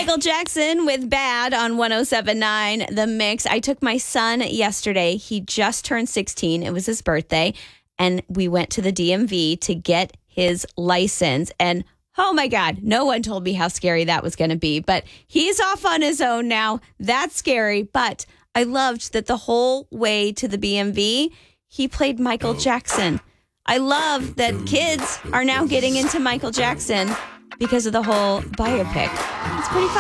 Michael Jackson with Bad on 107.9 The Mix. I took my son yesterday. He just turned 16. It was his birthday. And we went to the DMV to get his license. And oh my God, no one told me how scary that was going to be. But he's off on his own now. That's scary. But I loved that the whole way to the BMV, he played Michael Jackson. I love that kids are now getting into Michael Jackson because of the whole biopic. It's pretty fun.